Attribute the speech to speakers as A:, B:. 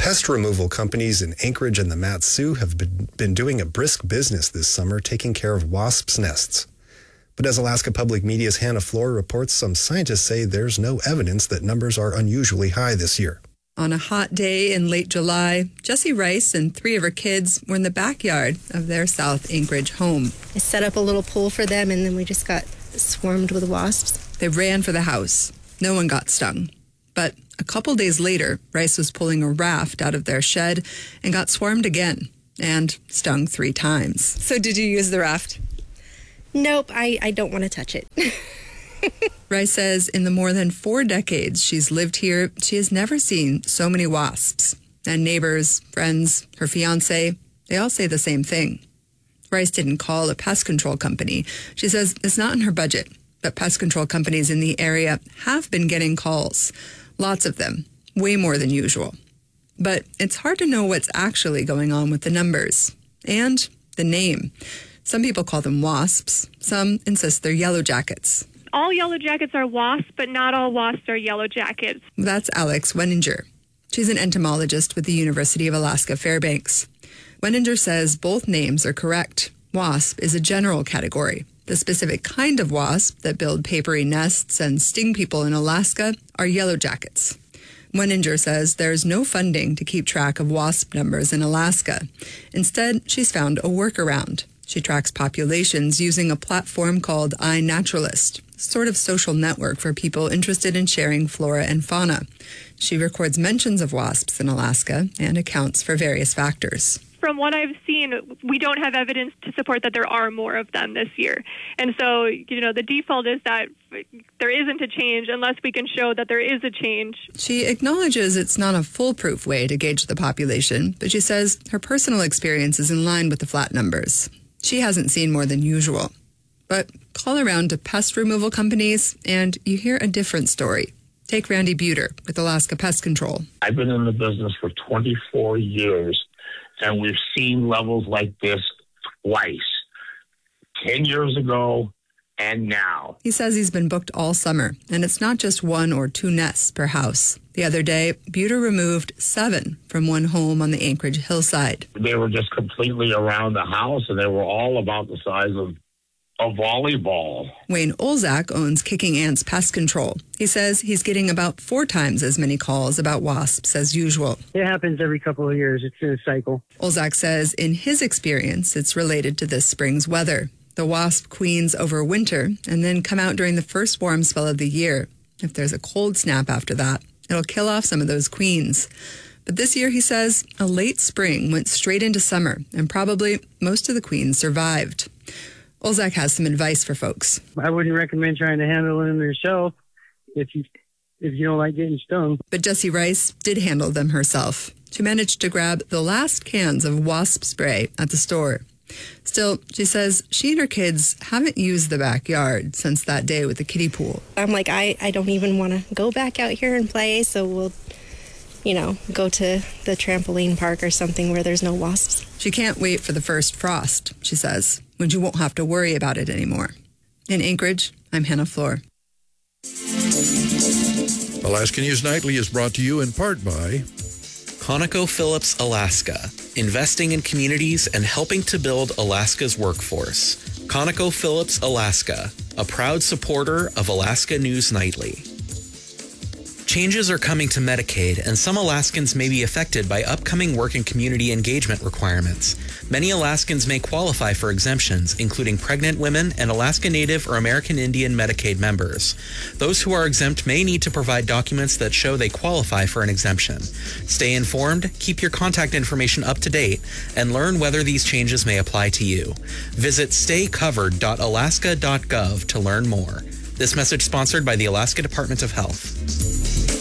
A: Pest removal companies in Anchorage and the Mat-Su have been doing a brisk business this summer, taking care of wasps' nests. But as Alaska Public Media's Hannah Floor reports, some scientists say there's no evidence that numbers are unusually high this year.
B: On a hot day in late July, Jessie Rice and 3 of her kids were in the backyard of their South Anchorage home.
C: I set up a little pool for them, and then we just got swarmed with wasps.
B: They ran for the house. No one got stung. But a couple days later, Rice was pulling a raft out of their shed and got swarmed again and stung 3 times.
D: So did you use the raft?
C: Nope, I don't want to touch it.
B: Rice says in the more than 4 decades she's lived here, she has never seen so many wasps. And neighbors, friends, her fiancé, they all say the same thing. Rice didn't call a pest control company. She says it's not in her budget, but pest control companies in the area have been getting calls. Lots of them, way more than usual. But it's hard to know what's actually going on with the numbers and the name. Some people call them wasps. Some insist they're yellow jackets.
E: All yellow jackets are wasps, but not all wasps are yellow jackets.
B: That's Alex Wenninger. She's an entomologist with the University of Alaska Fairbanks. Wenninger says both names are correct. Wasp is a general category. The specific kind of wasp that build papery nests and sting people in Alaska are yellow jackets. Wenninger says there's no funding to keep track of wasp numbers in Alaska. Instead, she's found a workaround. She tracks populations using a platform called iNaturalist, sort of social network for people interested in sharing flora and fauna. She records mentions of wasps in Alaska and accounts for various factors.
E: From what I've seen, we don't have evidence to support that there are more of them this year. And so, the default is that there isn't a change unless we can show that there is a change.
B: She acknowledges it's not a foolproof way to gauge the population, but she says her personal experience is in line with the flat numbers. She hasn't seen more than usual. But call around to pest removal companies and you hear a different story. Take Randy Buter with Alaska Pest Control.
F: I've been in the business for 24 years, and we've seen levels like this twice, 10 years ago and now.
B: He says he's been booked all summer, and it's not just 1 or 2 nests per house. The other day, Buter removed 7 from one home on the Anchorage hillside.
F: They were just completely around the house, and they were all about the size of a volleyball.
B: Wayne Olzak owns Kicking Ants Pest Control. He says he's getting about 4 times as many calls about wasps as usual.
G: It happens every couple of years. It's in a cycle.
B: Olzak says in his experience, it's related to this spring's weather. The wasp queens over winter and then come out during the first warm spell of the year. If there's a cold snap after that, it'll kill off some of those queens. But this year, he says, a late spring went straight into summer, and probably most of the queens survived. Olzak has some advice for folks.
G: I wouldn't recommend trying to handle them yourself if you don't like getting stung.
B: But Jessie Rice did handle them herself. She managed to grab the last cans of wasp spray at the store. Still, she says she and her kids haven't used the backyard since that day with the kiddie pool.
C: I'm like, I don't even want to go back out here and play, so we'll, go to the trampoline park or something where there's no wasps.
B: She can't wait for the first frost, she says, when you won't have to worry about it anymore. In Anchorage, I'm Hannah Floor.
H: Alaska News Nightly is brought to you in part by
I: ConocoPhillips Alaska, investing in communities and helping to build Alaska's workforce. ConocoPhillips Alaska, a proud supporter of Alaska News Nightly. Changes are coming to Medicaid, and some Alaskans may be affected by upcoming work and community engagement requirements. Many Alaskans may qualify for exemptions, including pregnant women and Alaska Native or American Indian Medicaid members. Those who are exempt may need to provide documents that show they qualify for an exemption. Stay informed, keep your contact information up to date, and learn whether these changes may apply to you. Visit staycovered.alaska.gov to learn more. This message sponsored by the Alaska Department of Health.